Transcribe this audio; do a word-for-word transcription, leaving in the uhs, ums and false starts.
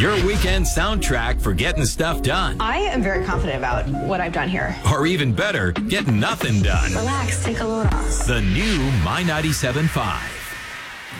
Your weekend soundtrack for getting stuff done. I am very confident about what I've done here. Or even better, getting nothing done. Relax, take a load off. The new My ninety-seven point five.